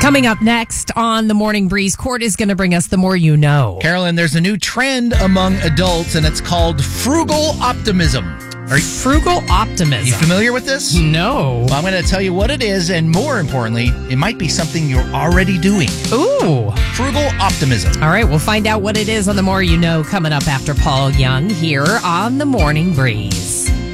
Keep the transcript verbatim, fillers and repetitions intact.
Coming up next on the Morning Breeze, Court is going to bring us the more you know. Carolyn, there's a new trend among adults, and it's called frugal optimism. Are you, frugal optimism. You familiar with this? No. Well, I'm going to tell you what it is, and more importantly, it might be something you're already doing. Ooh. Frugal optimism. All right, we'll find out what it is on the more you know coming up after Paul Young here on the Morning Breeze.